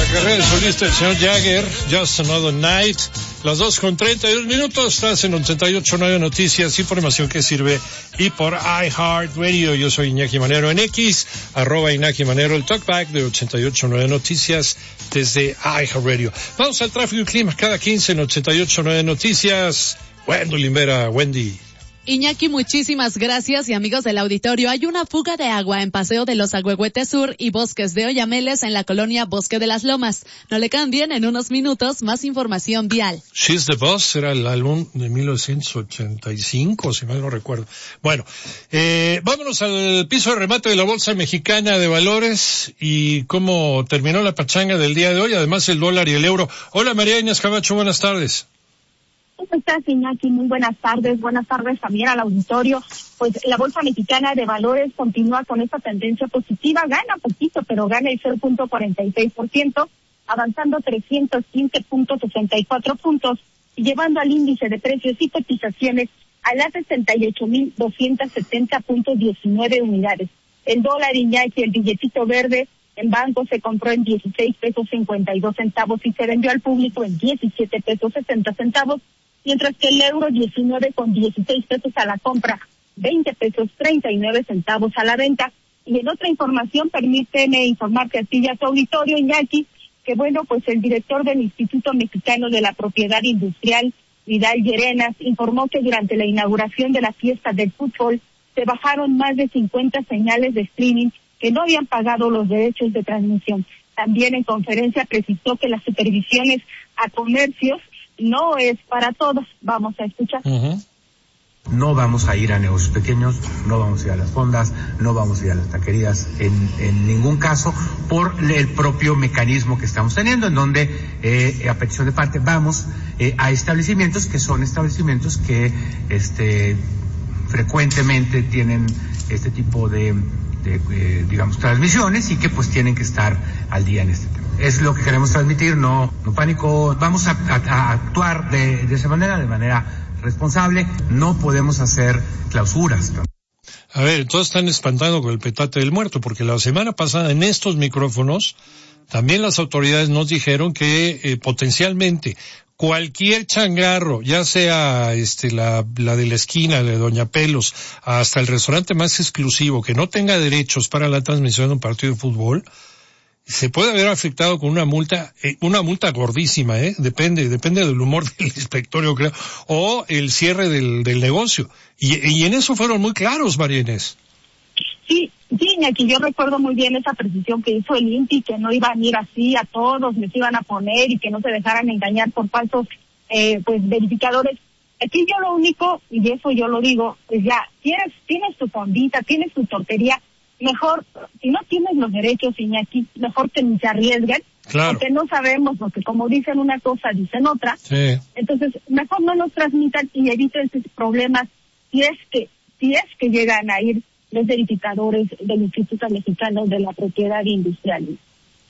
carrera de solista del señor Jagger, Just Another Night, las 2:32, estás en 88.9 Noticias, información que sirve, y por iHeartRadio. Yo soy Iñaki Manero en X, @Iñaki Manero, el talkback de 88.9 Noticias desde iHeartRadio. Vamos al tráfico y clima cada 15 en 88.9 Noticias. Wendy Limbera, Wendy. Iñaki, muchísimas gracias, y amigos del auditorio, hay una fuga de agua en Paseo de los Agüehuetes Sur y Bosques de Oyameles en la colonia Bosque de las Lomas. No le cambien, en unos minutos más información vial. She's the Boss era el álbum de 1985, si mal no recuerdo. Bueno, vámonos al piso de remate de la Bolsa Mexicana de Valores y cómo terminó la pachanga del día de hoy, además el dólar y el euro. Hola María Inés Camacho, buenas tardes. ¿Cómo estás, Iñaki? Muy buenas tardes también al auditorio. Pues la Bolsa Mexicana de Valores continúa con esta tendencia positiva, gana poquito, pero gana el 0.46%, avanzando 315.64 puntos, y llevando al índice de precios y cotizaciones a las 68.270.19 unidades. El dólar, Iñaki, el billetito verde, en banco se compró en 16 pesos 52 centavos y se vendió al público en 17 pesos 60 centavos, mientras que el euro 19,16 pesos a la compra, 20 pesos 39 centavos a la venta. Y en otra información, permíteme informarte a ti y a tu auditorio, Iñaki, que bueno, pues el director del Instituto Mexicano de la Propiedad Industrial, Vidal Llerenas, informó que durante la inauguración de la fiesta del fútbol se bajaron más de 50 señales de streaming que no habían pagado los derechos de transmisión. También en conferencia precisó que las supervisiones a comercios no es para todos. Vamos a escuchar. No vamos a ir a negocios pequeños, no vamos a ir a las fondas, no vamos a ir a las taquerías en ningún caso, por el propio mecanismo que estamos teniendo, en donde a petición de parte vamos a establecimientos que son establecimientos que frecuentemente tienen este tipo de digamos, transmisiones, y que pues tienen que estar al día en este tema. Es lo que queremos transmitir, no pánico. Vamos a actuar de esa manera, de manera responsable. No podemos hacer clausuras. A ver, todos están espantando con el petate del muerto, porque la semana pasada en estos micrófonos también las autoridades nos dijeron que potencialmente cualquier changarro, ya sea la de la esquina de Doña Pelos, hasta el restaurante más exclusivo que no tenga derechos para la transmisión de un partido de fútbol, se puede haber afectado con una multa gordísima, depende del humor del inspector, yo creo, o el cierre del negocio. Y en eso fueron muy claros, María Inés. Sí, Iñaki, yo recuerdo muy bien esa precisión que hizo el INPI, que no iban a ir así a todos, les iban a poner, y que no se dejaran engañar por falsos verificadores. Aquí yo lo único, y eso yo lo digo, es ya, tienes tu fondita, tienes tu tortería, mejor, si no tienes los derechos, Iñaki, mejor que ni se arriesguen, claro, porque no sabemos, porque como dicen una cosa, dicen otra. Sí. Entonces, mejor no nos transmitan y eviten esos problemas si es que llegan a ir los verificadores del Instituto Mexicano de la Propiedad Industrial.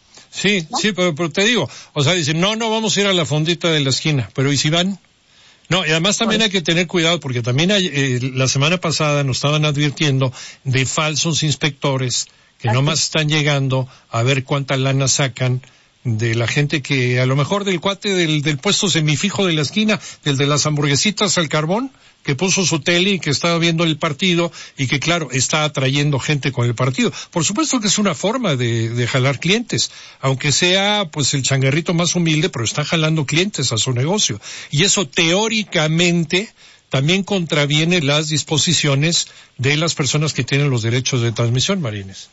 Sí, ¿no? Sí, pero te digo, o sea, dicen, no vamos a ir a la fondita de la esquina, pero ¿y si van? No, y además también hay que tener cuidado, porque también la semana pasada nos estaban advirtiendo de falsos inspectores que nomás están llegando a ver cuánta lana sacan de la gente, que a lo mejor del cuate del puesto semifijo de la esquina, del de las hamburguesitas al carbón, que puso su tele y que estaba viendo el partido, y que claro, está atrayendo gente con el partido. Por supuesto que es una forma de jalar clientes, aunque sea pues el changarrito más humilde, pero está jalando clientes a su negocio. Y eso teóricamente también contraviene las disposiciones de las personas que tienen los derechos de transmisión, Marines.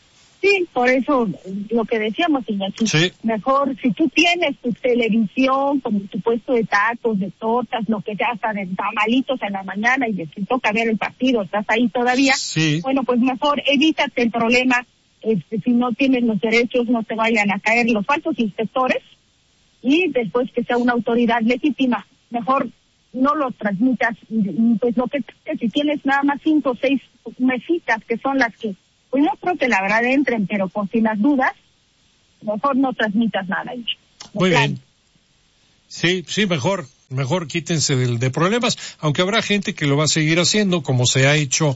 Sí, por eso lo que decíamos, Iñaki, sí. Mejor si tú tienes tu televisión, como tu puesto de tacos, de tortas, lo que sea, hasta de tamalitos en la mañana, y te toca ver el partido, estás ahí todavía, sí. Bueno, pues mejor evítate el problema, si no tienes los derechos, no te vayan a caer los falsos inspectores, y después que sea una autoridad legítima, mejor no lo transmitas, y pues lo que si tienes nada más 5 o 6 mesitas, que son las que pues no creo que la verdad entren, pero con si las dudas, mejor no transmitas nada. Muy bien. Sí, mejor quítense de problemas, aunque habrá gente que lo va a seguir haciendo, como se ha hecho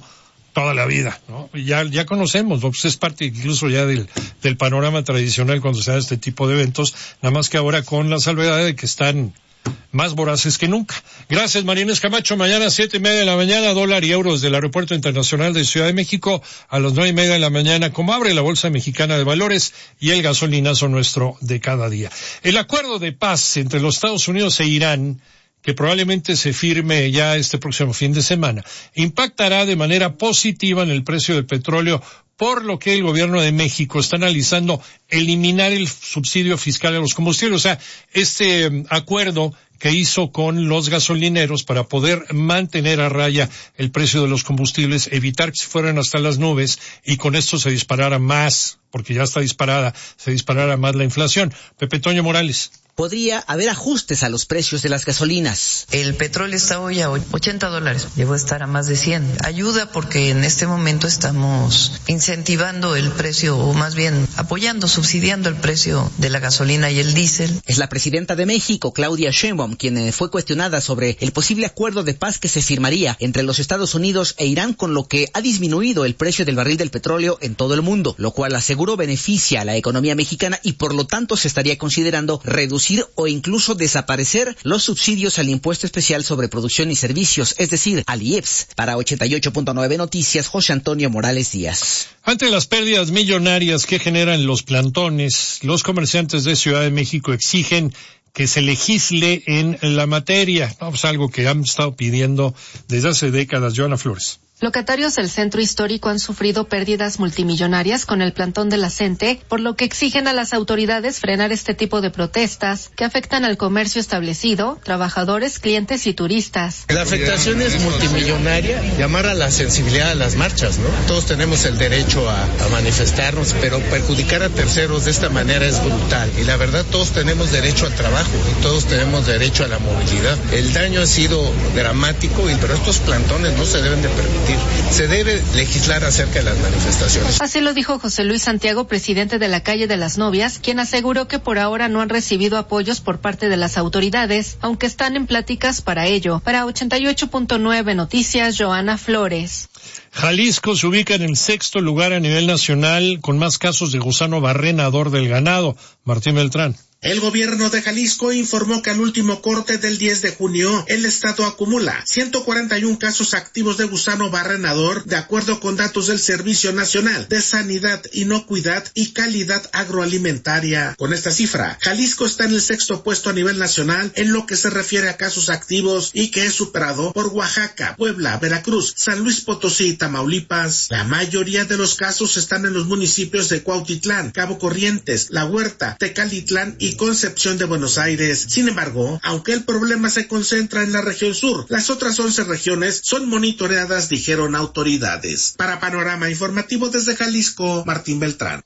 toda la vida, ¿no? Ya conocemos, pues es parte incluso ya del panorama tradicional cuando se da este tipo de eventos, nada más que ahora con la salvedad de que están más voraces que nunca. Gracias, María Inés Camacho. Mañana 7:30 a.m, dólar y euros del Aeropuerto Internacional de Ciudad de México, a las 9:30 a.m, como abre la Bolsa Mexicana de Valores y el gasolinazo nuestro de cada día. El acuerdo de paz entre los Estados Unidos e Irán, que probablemente se firme ya este próximo fin de semana, impactará de manera positiva en el precio del petróleo, por lo que el gobierno de México está analizando eliminar el subsidio fiscal a los combustibles. O sea, este acuerdo que hizo con los gasolineros para poder mantener a raya el precio de los combustibles, evitar que se fueran hasta las nubes y con esto se disparara más, porque ya está disparada, se disparara más la inflación. Pepe Toño Morales. Podría haber ajustes a los precios de las gasolinas. El petróleo está hoy a $80, llegó a estar a más de 100. Ayuda porque en este momento estamos incentivando el precio, o más bien apoyando, subsidiando el precio de la gasolina y el diésel. Es la presidenta de México, Claudia Sheinbaum, quien fue cuestionada sobre el posible acuerdo de paz que se firmaría entre los Estados Unidos e Irán, con lo que ha disminuido el precio del barril del petróleo en todo el mundo, lo cual aseguró beneficia a la economía mexicana y por lo tanto se estaría considerando reducir o incluso desaparecer los subsidios al impuesto especial sobre producción y servicios, es decir, al IEPS. Para 88.9 Noticias, José Antonio Morales Díaz. Ante las pérdidas millonarias que generan los plantones, los comerciantes de Ciudad de México exigen que se legisle en la materia. No, pues algo que han estado pidiendo desde hace décadas. Joana Flores. Locatarios del centro histórico han sufrido pérdidas multimillonarias con el plantón de la CENTE, por lo que exigen a las autoridades frenar este tipo de protestas que afectan al comercio establecido, trabajadores, clientes y turistas. La afectación es multimillonaria, llamar a la sensibilidad de las marchas, ¿no? Todos tenemos el derecho a manifestarnos, pero perjudicar a terceros de esta manera es brutal. Y la verdad, todos tenemos derecho al trabajo y todos tenemos derecho a la movilidad. El daño ha sido dramático, pero estos plantones no se deben de permitir. Se debe legislar acerca de las manifestaciones. Así lo dijo José Luis Santiago, presidente de la Calle de las Novias, quien aseguró que por ahora no han recibido apoyos por parte de las autoridades, aunque están en pláticas para ello. Para 88.9 Noticias, Joana Flores. Jalisco se ubica en el 6º lugar a nivel nacional con más casos de gusano barrenador del ganado. Martín Beltrán. El gobierno de Jalisco informó que al último corte del 10 de junio, el estado acumula 141 casos activos de gusano barrenador, de acuerdo con datos del Servicio Nacional de Sanidad, Inocuidad y Calidad Agroalimentaria. Con esta cifra, Jalisco está en el 6º puesto a nivel nacional en lo que se refiere a casos activos y que es superado por Oaxaca, Puebla, Veracruz, San Luis Potosí y Tamaulipas. La mayoría de los casos están en los municipios de Cuautitlán, Cabo Corrientes, La Huerta, Tecalitlán y Concepción de Buenos Aires. Sin embargo, aunque el problema se concentra en la región sur, las otras 11 regiones son monitoreadas, dijeron autoridades. Para Panorama Informativo desde Jalisco, Martín Beltrán.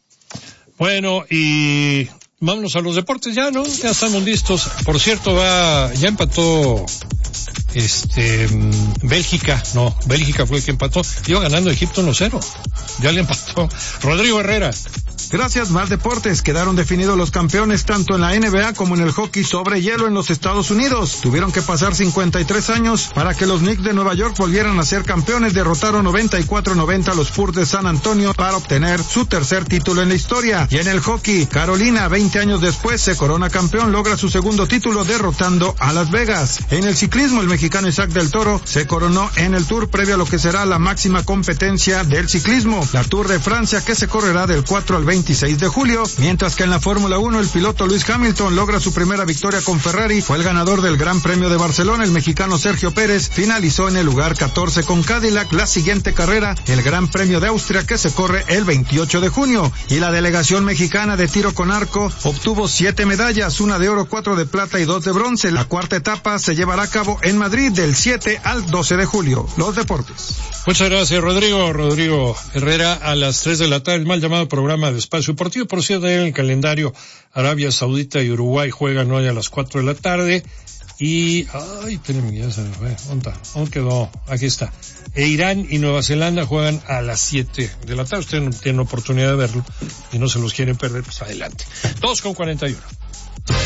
Bueno, y vámonos a los deportes ya, ¿no? Ya estamos listos. Por cierto, ya empató Bélgica fue el que empató. Iba ganando Egipto 1-0. Ya le empató. Rodrigo Herrera. Gracias, más deportes. Quedaron definidos los campeones tanto en la NBA como en el hockey sobre hielo en los Estados Unidos. Tuvieron que pasar 53 años para que los Knicks de Nueva York volvieran a ser campeones. Derrotaron 94-90 a los Spurs de San Antonio para obtener su tercer título en la historia. Y en el hockey, Carolina, 20 años después, se corona campeón, logra su segundo título derrotando a Las Vegas. En el ciclismo, el mexicano Isaac del Toro se coronó en el Tour previo a lo que será la máxima competencia del ciclismo, la Tour de Francia, que se correrá del 4 al 26 de julio, mientras que en la Fórmula 1 el piloto Lewis Hamilton logra su primera victoria con Ferrari. Fue el ganador del Gran Premio de Barcelona. El mexicano Sergio Pérez finalizó en el lugar 14 con Cadillac. La siguiente carrera, el Gran Premio de Austria, que se corre el 28 de junio. Y la delegación mexicana de tiro con arco obtuvo 7 medallas, 1 de oro, 4 de plata y 2 de bronce. La cuarta etapa se llevará a cabo en Madrid del 7 al 12 de julio. Los deportes. Muchas gracias, Rodrigo Herrera. A las 3 de la tarde, el mal llamado programa de Espacio Deportivo. Por cierto, en el calendario, Arabia Saudita y Uruguay juegan hoy a las 4 de la tarde. Y, espérenme, ya se me fue. ¿Dónde quedó? Aquí está. Irán y Nueva Zelanda juegan a las 7 de la tarde. Ustedes no tienen oportunidad de verlo y no se los quieren perder, pues adelante. 2:41.